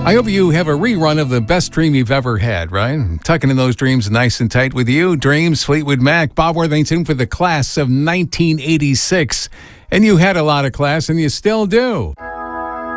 I hope you have a rerun of the best dream you've ever had, right? Tucking in those dreams nice and tight with you. Dreams, Fleetwood Mac, Bob Worthington for the class of 1986. And you had a lot of class, and you still do.